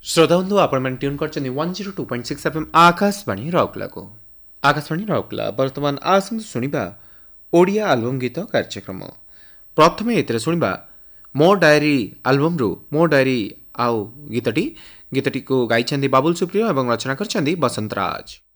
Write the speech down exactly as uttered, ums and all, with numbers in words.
श्रोता बंधु आपण ट्यून कर one zero two point six FM Akashvani Rourkela को आकाशवाणी राउरकेला वर्तमान आसंतु सुनिबा ओडिया आल्बम गीत कार्यक्रम प्रथम एतरे सुनिबा मो डायरी आल्बम रु मो डायरी आउ गीतटी गीतटी को गाइछन्दी बाबुल सुप्रियो एवं रचना करछन्दी बसंत राज।